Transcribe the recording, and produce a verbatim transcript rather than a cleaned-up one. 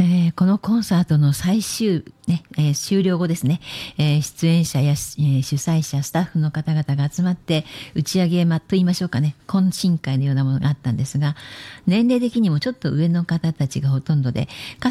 えーこのコンサートの最終、ねえー終了後ですね、えー出演者や、えー主催者、スタッフの方々が集まって打ち上げまと言いましょうかね、懇親会のようなものがあったんですが、年齢的にもちょっと上の方たちがほとんどで、